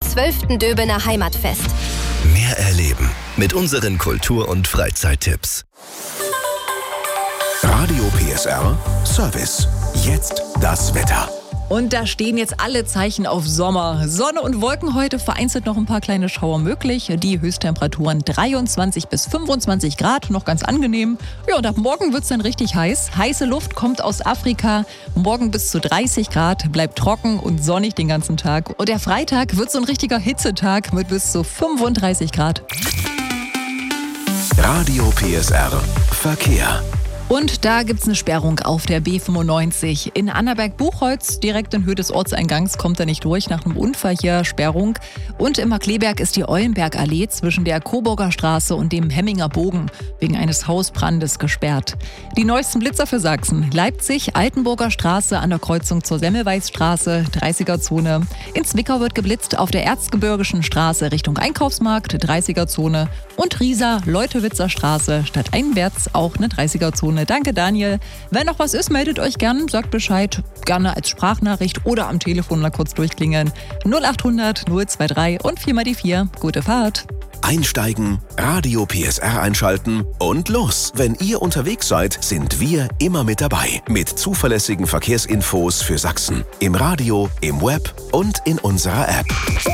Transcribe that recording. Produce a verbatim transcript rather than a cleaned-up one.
zwölften Döbener Heimatfest. Mehr erleben mit unseren Kultur- und Freizeittipps. Radio P S R Service. Jetzt das Wetter. Und da stehen jetzt alle Zeichen auf Sommer. Sonne und Wolken heute, vereinzelt noch ein paar kleine Schauer möglich. Die Höchsttemperaturen dreiundzwanzig bis fünfundzwanzig Grad, noch ganz angenehm. Ja, und ab morgen wird es dann richtig heiß. Heiße Luft kommt aus Afrika. Morgen bis zu dreißig Grad, bleibt trocken und sonnig den ganzen Tag. Und der Freitag wird so ein richtiger Hitzetag mit bis zu fünfunddreißig Grad. Radio P S R Verkehr. Und da gibt's eine Sperrung auf der B fünfundneunzig. In Annaberg-Buchholz, direkt in Höhe des Ortseingangs, kommt er nicht durch nach einem Unfall hier, Sperrung. Und in Markleberg ist die Eulenbergallee zwischen der Coburger Straße und dem Hemminger Bogen wegen eines Hausbrandes gesperrt. Die neuesten Blitzer für Sachsen. Leipzig, Altenburger Straße an der Kreuzung zur Semmelweisstraße, dreißiger-Zone. In Zwickau wird geblitzt auf der Erzgebirgischen Straße Richtung Einkaufsmarkt, dreißiger-Zone. Und Riesa, Leutewitzer Straße, stadteinwärts auch eine dreißiger-Zone. Danke, Daniel. Wenn noch was ist, meldet euch gern, sagt Bescheid. Gerne als Sprachnachricht oder am Telefon mal kurz durchklingeln. null achthundert null drei und vier mal die vier. Gute Fahrt. Einsteigen, Radio P S R einschalten und los. Wenn ihr unterwegs seid, sind wir immer mit dabei. Mit zuverlässigen Verkehrsinfos für Sachsen. Im Radio, im Web und in unserer App.